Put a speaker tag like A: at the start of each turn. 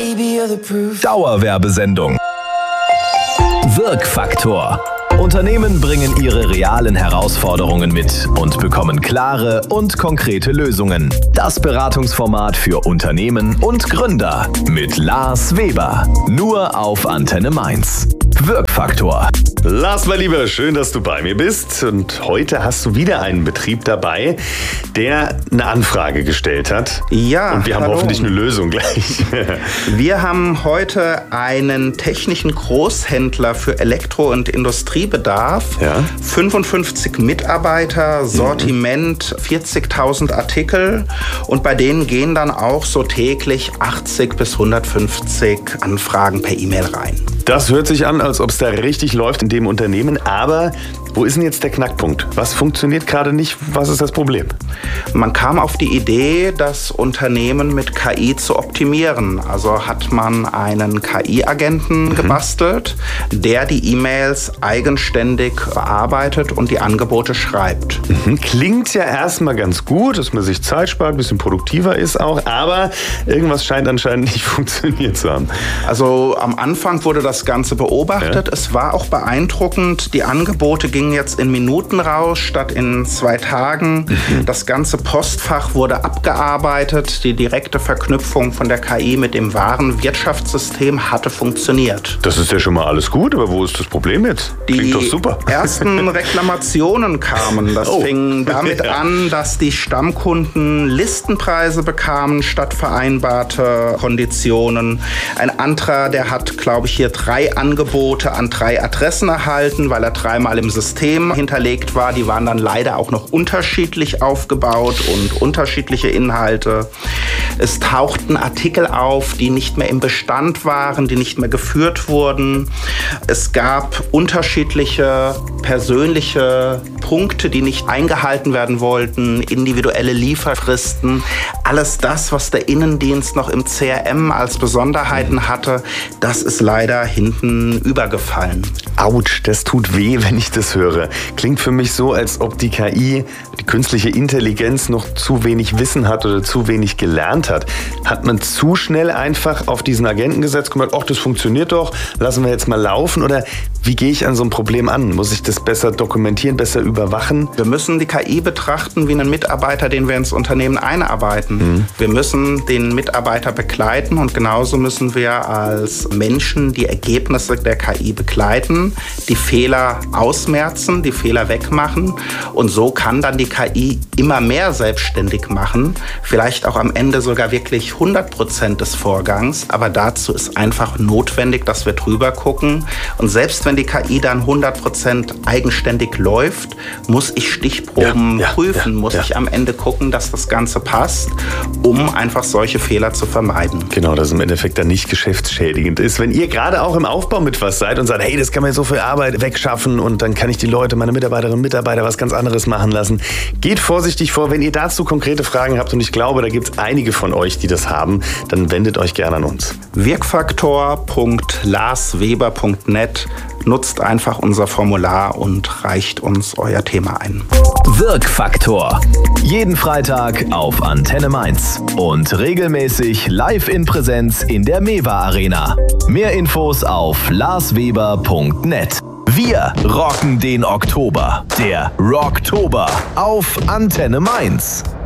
A: Dauerwerbesendung. Wirkfaktor. Unternehmen bringen ihre realen Herausforderungen mit und bekommen klare und konkrete Lösungen. Das Beratungsformat für Unternehmen und Gründer mit Lars Weber. Nur auf Antenne Mainz. Wirkfaktor.
B: Lars, mein Lieber, schön, dass du bei mir bist. Und heute hast du wieder einen Betrieb dabei, der eine Anfrage gestellt hat.
C: Ja,
B: und wir haben hoffentlich eine Lösung gleich.
C: Wir haben heute einen technischen Großhändler für Elektro- und Industriebedarf.
B: Ja.
C: 55 Mitarbeiter, Sortiment 40.000 Artikel. Und bei denen gehen dann auch so täglich 80 bis 150 Anfragen per E-Mail rein.
B: Das hört sich an, als ob es da richtig läuft in dem Unternehmen. Aber wo ist denn jetzt der Knackpunkt? Was funktioniert gerade nicht? Was ist das Problem?
C: Man kam auf die Idee, das Unternehmen mit KI zu optimieren. Also hat man einen KI-Agenten gebastelt, der die E-Mails eigenständig bearbeitet und die Angebote schreibt.
B: Klingt ja erstmal ganz gut, dass man sich Zeit spart, ein bisschen produktiver ist auch. Aber irgendwas scheint anscheinend nicht funktioniert zu haben.
C: Also am Anfang wurde das Ganze beobachtet. Ja. Es war auch beeindruckend. Die Angebote gingen jetzt in Minuten raus, statt in 2 Tagen. Das ganze Postfach wurde abgearbeitet. Die direkte Verknüpfung von der KI mit dem wahren Wirtschaftssystem hatte funktioniert.
B: Das ist ja schon mal alles gut, aber wo ist das Problem jetzt? Klingt doch super.
C: Die ersten Reklamationen kamen. Das fing damit an, dass die Stammkunden Listenpreise bekamen statt vereinbarte Konditionen. Ein anderer, der hat, glaube ich, hier 3 Angebote an 3 Adressen erhalten, weil er 3-mal im System hinterlegt war. Die waren dann leider auch noch unterschiedlich aufgebaut und unterschiedliche Inhalte. Es tauchten Artikel auf, die nicht mehr im Bestand waren, die nicht mehr geführt wurden. Es gab unterschiedliche persönliche Punkte, die nicht eingehalten werden wollten, individuelle Lieferfristen. Alles das, was der Innendienst noch im CRM als Besonderheiten hatte, das ist leider hinten übergefallen.
B: Autsch, das tut weh, wenn ich das höre. Klingt für mich so, als ob die KI, die künstliche Intelligenz, noch zu wenig Wissen hat oder zu wenig gelernt hat. Hat man zu schnell einfach auf diesen Agenten gesetzt, gemerkt, ach, das funktioniert doch, lassen wir jetzt mal laufen? Oder wie gehe ich an so ein Problem an? Muss ich das besser dokumentieren, besser überwachen?
C: Wir müssen die KI betrachten wie einen Mitarbeiter, den wir ins Unternehmen einarbeiten. Wir müssen den Mitarbeiter begleiten und genauso müssen wir als Menschen die Ergebnisse der KI begleiten, die Fehler ausmerzen, die Fehler wegmachen und so kann dann die KI immer mehr selbstständig machen, vielleicht auch am Ende sogar wirklich 100% des Vorgangs, aber dazu ist einfach notwendig, dass wir drüber gucken und selbst wenn die KI dann 100% eigenständig läuft, muss ich Stichproben prüfen, muss ich am Ende gucken, dass das Ganze passt, um einfach solche Fehler zu vermeiden.
B: Genau, dass es im Endeffekt dann nicht geschäftsschädigend ist. Wenn ihr gerade auch im Aufbau mit was seid und sagt, hey, das kann mir so viel Arbeit wegschaffen und dann kann ich die Leute, meine Mitarbeiterinnen und Mitarbeiter was ganz anderes machen lassen. Geht vorsichtig vor, wenn ihr dazu konkrete Fragen habt und ich glaube, da gibt es einige von euch, die das haben, dann wendet euch gerne an uns.
C: Wirkfaktor.larsweber.net. Nutzt einfach unser Formular und reicht uns euer Thema ein.
A: Wirkfaktor. Jeden Freitag auf Antenne Mainz und regelmäßig live in Präsenz in der Mewa Arena. Mehr Infos auf larsweber.net. Wir rocken den Oktober. Der Rocktober auf Antenne Mainz.